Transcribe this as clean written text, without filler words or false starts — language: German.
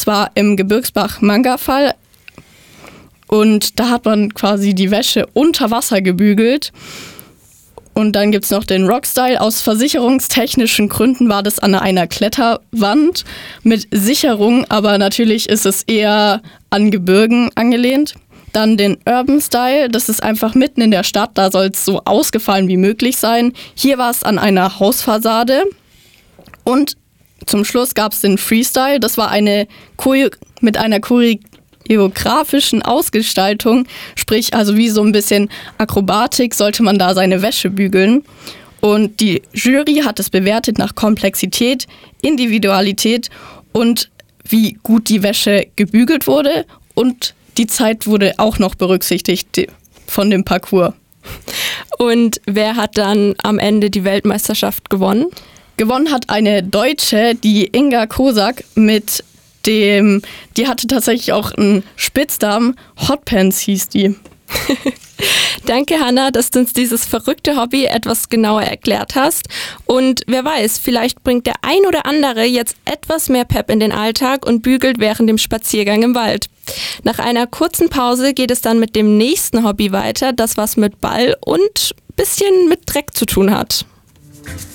zwar im Gebirgsbach-Manga-Fall. Und da hat man quasi die Wäsche unter Wasser gebügelt. Und dann gibt es noch den Rockstyle. Aus versicherungstechnischen Gründen war das an einer Kletterwand mit Sicherung, aber natürlich ist es eher an Gebirgen angelehnt. Dann den Urban Style, das ist einfach mitten in der Stadt, da soll es so ausgefallen wie möglich sein. Hier war es an einer Hausfassade. Und zum Schluss gab es den Freestyle, das war mit einer choreografischen Ausgestaltung, sprich also wie so ein bisschen Akrobatik, sollte man da seine Wäsche bügeln. Und die Jury hat es bewertet nach Komplexität, Individualität und wie gut die Wäsche gebügelt wurde. Und die Zeit wurde auch noch berücksichtigt von dem Parcours. Und wer hat dann am Ende die Weltmeisterschaft gewonnen? Gewonnen hat eine Deutsche, die Inga Kosak, die hatte tatsächlich auch einen Spitznamen, Hotpants hieß die. Danke, Hannah, dass du uns dieses verrückte Hobby etwas genauer erklärt hast. Und wer weiß, vielleicht bringt der ein oder andere jetzt etwas mehr Pep in den Alltag und bügelt während dem Spaziergang im Wald. Nach einer kurzen Pause geht es dann mit dem nächsten Hobby weiter, das was mit Ball und ein bisschen mit Dreck zu tun hat.